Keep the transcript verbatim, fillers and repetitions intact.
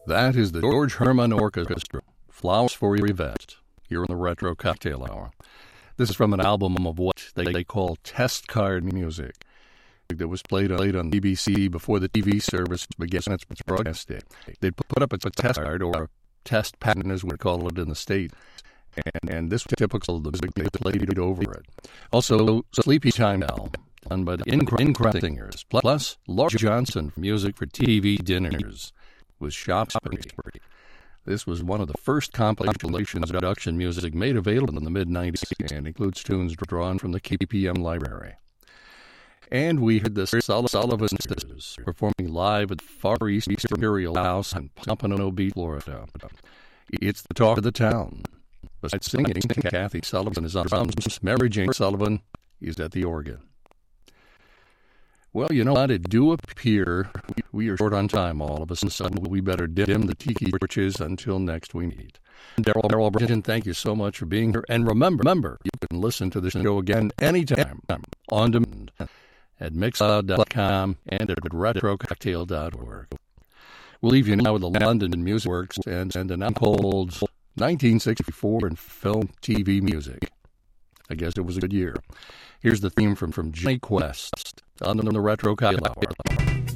That is the George Herman Orchestra, Flowers for Yvette, here in the Retro Cocktail Hour. This is from an album of what they, they call test card music that was played on B B C before the T V service began its broadcasting. They'd put up a test card, or a test pattern as we call it in the States, and, and this was typical of the music they played over it. Also, Sleepy Time Now, done by the Incredible Singers, plus Laura Johnson for music for T V dinners with Shop Spree. This was one of the first compilation production music made available in the mid nineties and includes tunes drawn from the K P M library. And we heard the Sullivan Sisters performing live at Far East Imperial House in Pompano Beach, Florida. It's the talk of the town. Besides singing, Kathy Sullivan is on drums. Mary Jane Sullivan is at the organ. Well, you know what? It do appear we are short on time, all of us, and so we better dim the tiki torches until next we meet. Daryl Daryl Brenton, thank you so much for being here. And remember, remember, you can listen to the show again anytime on demand at mixcloud dot com and at retro cocktail dot org. We'll leave you now with the London Music Works and, and an album called nineteen sixty-four in film T V music. I guess it was a good year. Here's the theme from, from Johnny Quest on the Retro Cocktail Hour.